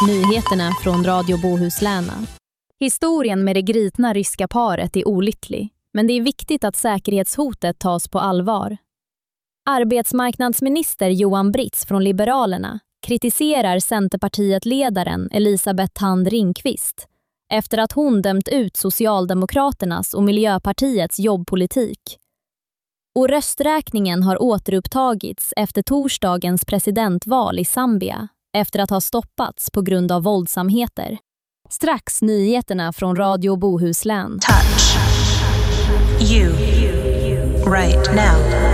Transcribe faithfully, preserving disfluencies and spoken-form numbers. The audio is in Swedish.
Nyheterna från Radio Bohuslän. Historien med det gripna ryska paret är olycklig, men det är viktigt att säkerhetshotet tas på allvar. Arbetsmarknadsminister Johan Britz från Liberalerna kritiserar Centerpartiet-ledaren Elisabeth Thand Ringqvist efter att hon dömt ut Socialdemokraternas och Miljöpartiets jobbpolitik. Och rösträkningen har återupptagits efter torsdagens presidentval i Zambia efter att ha stoppats på grund av våldsamheter. Strax nyheterna från Radio Bohuslän. Touch you right now.